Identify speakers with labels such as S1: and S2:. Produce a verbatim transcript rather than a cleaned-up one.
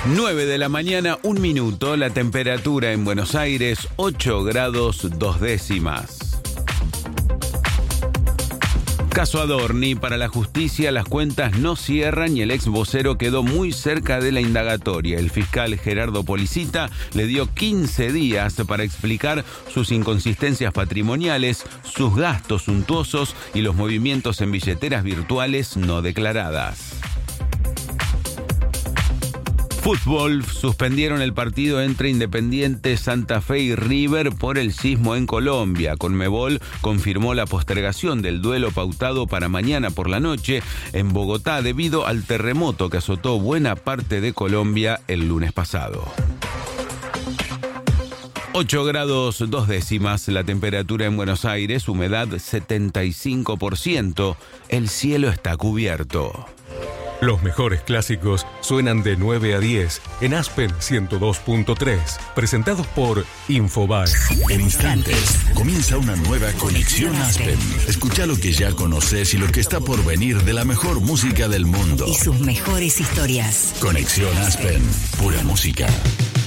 S1: nueve de la mañana, un minuto. La temperatura en Buenos Aires, ocho grados dos décimas. Caso Adorni, para la justicia las cuentas no cierran y el ex vocero quedó muy cerca de la indagatoria. El fiscal Gerardo Policita le dio quince días para explicar sus inconsistencias patrimoniales, sus gastos suntuosos y los movimientos en billeteras virtuales no declaradas. Fútbol, suspendieron el partido entre Independiente Santa Fe y River por el sismo en Colombia. Conmebol confirmó la postergación del duelo pautado para mañana por la noche en Bogotá debido al terremoto que azotó buena parte de Colombia el lunes pasado. ocho grados dos décimas, la temperatura en Buenos Aires, humedad setenta y cinco por ciento, el cielo está cubierto.
S2: Los mejores clásicos suenan de nueve a diez en Aspen ciento dos punto tres, presentados por Infobae.
S3: En instantes, comienza una nueva Conexión Aspen. Escucha lo que ya conoces y lo que está por venir de la mejor música del mundo.
S4: Y sus mejores historias.
S3: Conexión Aspen, pura música.